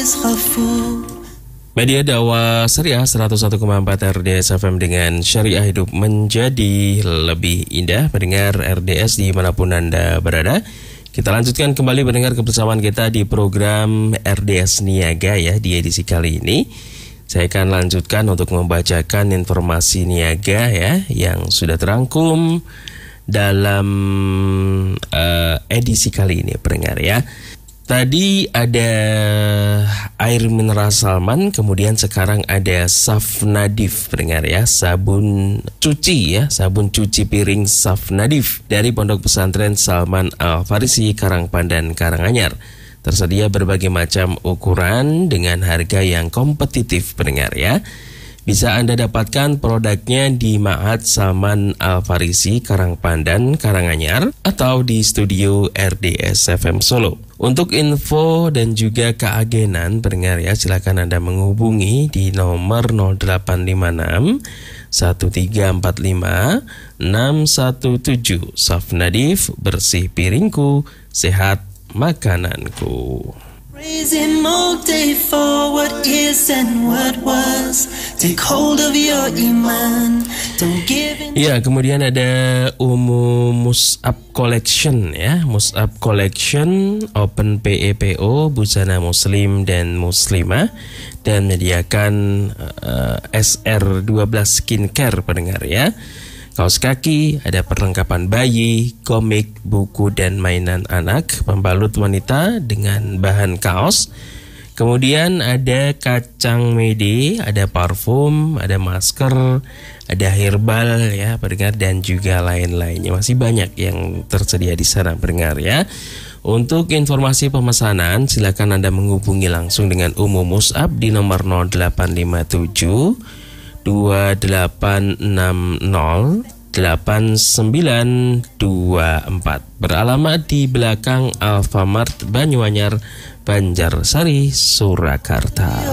Media dakwah Syariah 101,4 RDS FM dengan Syariah Hidup menjadi lebih indah. Mendengar RDS dimanapun Anda berada. Kita lanjutkan kembali mendengar kebersamaan kita di program RDS Niaga ya. Di edisi kali ini saya akan lanjutkan untuk membacakan informasi niaga ya yang sudah terangkum dalam edisi kali ini pendengar ya. Tadi ada air mineral Salman, kemudian sekarang ada Safnadif pendengar ya, sabun cuci piring Safnadif dari Pondok Pesantren Salman Al-Farisi, Karangpandan, Karanganyar. Tersedia berbagai macam ukuran dengan harga yang kompetitif pendengar ya. Bisa Anda dapatkan produknya di Ma'had Salman Al-Farisi, Karangpandan, Karanganyar atau di studio RDS FM Solo. Untuk info dan juga keagenan pendengar ya, silakan Anda menghubungi di nomor 0856 1345 617. Safnadif, bersih piringku, sehat makananku. Praise Him all day for what is and what was. Take hold of your iman. Don't give in. Ya, kemudian ada Mus'ab Collection ya, Mus'ab Collection Open PEPO, busana muslim dan muslimah, dan menyediakan SR12 skincare pendengar ya. Kaos kaki, ada perlengkapan bayi, komik, buku dan mainan anak, pembalut wanita dengan bahan kaos. Kemudian ada kacang mede, ada parfum, ada masker, ada herbal ya pendengar, dan juga lain-lainnya. Masih banyak yang tersedia di sana pendengar ya. Untuk informasi pemesanan silakan Anda menghubungi langsung dengan Mus'ab di nomor 0857 2860 8924, beralamat di belakang Alfamart Banyuanyar, Banjarsari, Surakarta.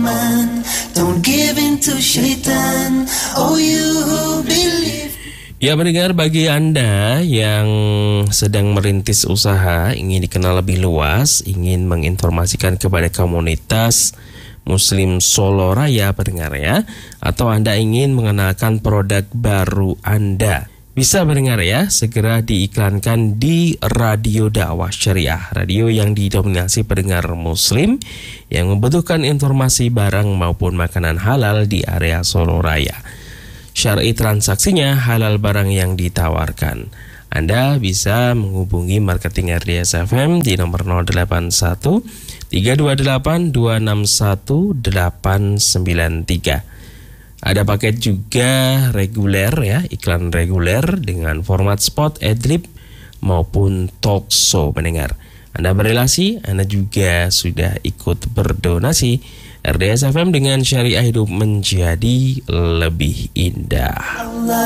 Ya mendengar, bagi Anda yang sedang merintis usaha, ingin dikenal lebih luas, ingin menginformasikan kepada komunitas Muslim Solo Raya pendengar ya, atau Anda ingin mengenalkan produk baru Anda, bisa mendengar ya, segera diiklankan di Radio Dakwah Syariah, radio yang didominasi pendengar muslim yang membutuhkan informasi barang maupun makanan halal di area Solo Raya. Syar'i transaksinya, halal barang yang ditawarkan. Anda bisa menghubungi marketing RDS FM di nomor 081 328 261 893. Ada paket juga reguler ya, iklan reguler dengan format spot, adlib maupun talk show pendengar. Anda berelasi, Anda juga sudah ikut berdonasi. RDS FM dengan Syariah Hidup menjadi lebih indah.